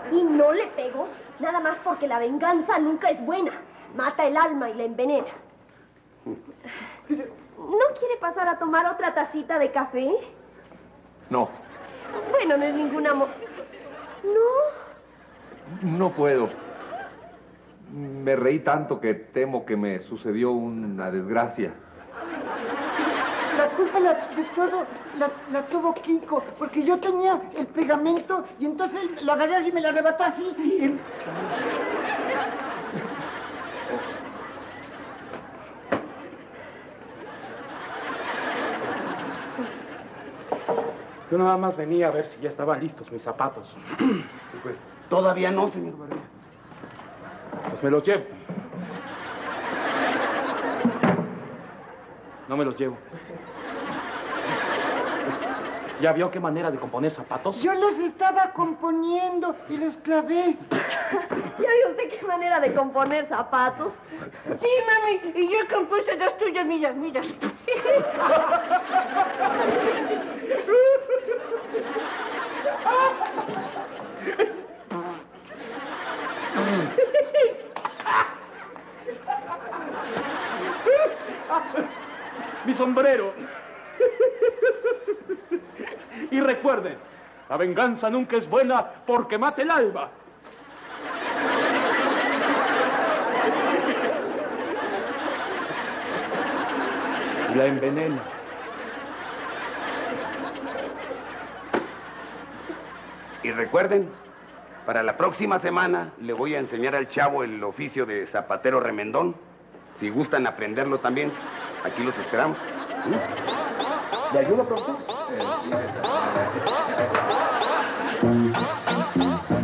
Y no le pego, nada más porque la venganza nunca es buena. Mata el alma y la envenena. ¿No quiere pasar a tomar otra tacita de café? No. Bueno, no es ninguna ¿No? No puedo. Me reí tanto que temo que me sucedió una desgracia. La culpa de todo la tuvo Kiko, porque yo tenía el pegamento y entonces lo agarré así y me lo arrebató así. Yo nada más venía a ver si ya estaban listos mis zapatos. Pues todavía no, señor Barbero. Pues me los llevo. No me los llevo. ¿Ya vio qué manera de componer zapatos? Yo los estaba componiendo y los clavé. ¿Ya vio usted qué manera de componer zapatos? Sí, mami, y yo compuse las tuyas, mira. ¡Mi sombrero! Y recuerden, la venganza nunca es buena porque mata el alma. Y la envenena. Y recuerden, para la próxima semana le voy a enseñar al chavo el oficio de zapatero remendón. Si gustan aprenderlo también, aquí los esperamos. ¿Le ayudo, profesor?